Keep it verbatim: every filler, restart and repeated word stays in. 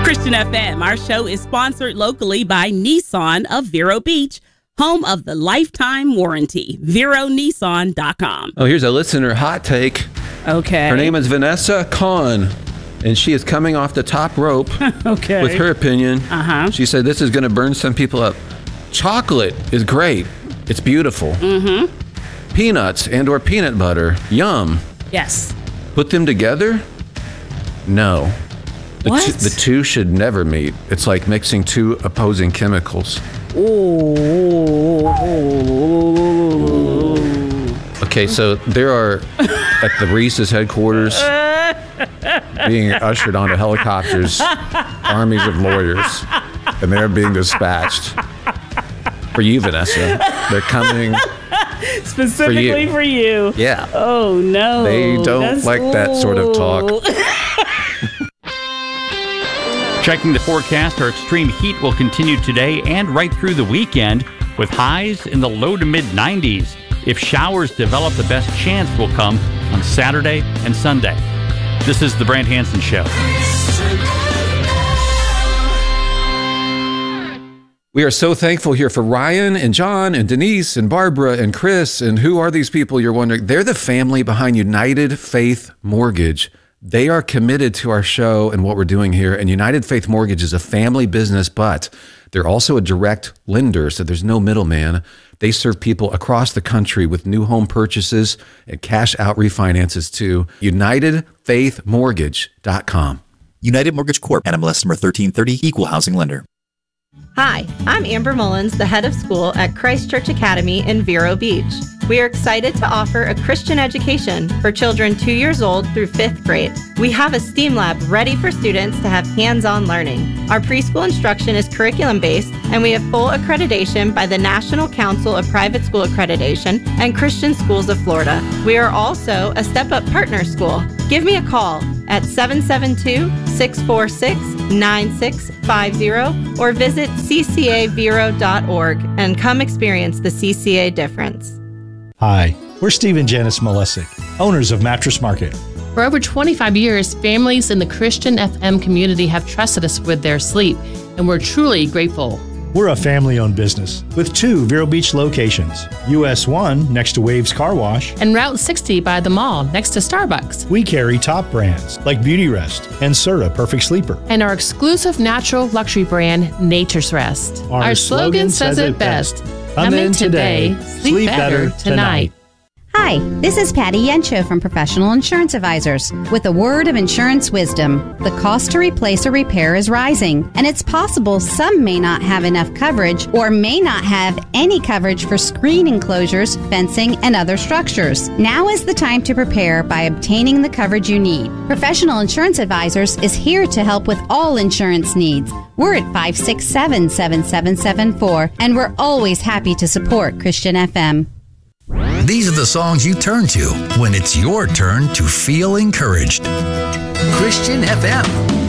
Christian F M, our show is sponsored locally by Nissan of Vero Beach, home of the lifetime warranty. Vero Nissan dot com. Oh, here's a listener hot take. Okay. Her name is Vanessa Kahn, and she is coming off the top rope okay. with her opinion. Uh-huh. She said this is going to burn some people up. Chocolate is great. It's beautiful. Mm-hmm. Peanuts and or peanut butter, yum. Yes. Put them together? No. The, What? t- the two should never meet. It's like mixing two opposing chemicals. Ooh. Okay, so there are, at the Reese's headquarters, being ushered onto helicopters, armies of lawyers, and they're being dispatched. For you, Vanessa. They're coming Specifically for you. for you. Yeah. Oh, no. They don't That's, like that sort of talk. Checking the forecast, our extreme heat will continue today and right through the weekend with highs in the low to mid nineties. If showers develop, the best chance will come on Saturday and Sunday. This is the Brant Hansen Show. We are so thankful here for Ryan and John and Denise and Barbara and Chris. And who are these people, you're wondering? They're the family behind United Faith Mortgage. They are committed to our show and what we're doing here. And United Faith Mortgage is a family business, but they're also a direct lender, so there's no middleman. They serve people across the country with new home purchases and cash out refinances too. United Faith Mortgage dot com. United Mortgage Corp. N M L S number thirteen thirty, Equal Housing Lender. Hi, I'm Amber Mullins, the head of school at Christ Church Academy in Vero Beach. We are excited to offer a Christian education for children two years old through fifth grade. We have a STEAM lab ready for students to have hands-on learning. Our preschool instruction is curriculum-based, and we have full accreditation by the National Council of Private School Accreditation and Christian Schools of Florida. We are also a Step Up Partner School. Give me a call at seven seven two, six four six, nine six five zero or visit c c a vero dot org and come experience the C C A difference. Hi, we're Steve and Janice Malesic, owners of Mattress Market. For over twenty-five years, families in the Christian F M community have trusted us with their sleep, and we're truly grateful. We're a family-owned business with two Vero Beach locations. U S one next to Waves Car Wash. And Route sixty by the mall next to Starbucks. We carry top brands like Beauty Rest and Serta Perfect Sleeper. And our exclusive natural luxury brand, Nature's Rest. Our, our slogan, slogan says it best. Come in today, sleep better tonight. Hi, this is Patty Yencho from Professional Insurance Advisors with a word of insurance wisdom. The cost to replace or repair is rising, and it's possible some may not have enough coverage or may not have any coverage for screen enclosures, fencing, and other structures. Now is the time to prepare by obtaining the coverage you need. Professional Insurance Advisors is here to help with all insurance needs. We're at five six seven, seven seven seven four, and we're always happy to support Christian F M. These are the songs you turn to when it's your turn to feel encouraged. Christian F M.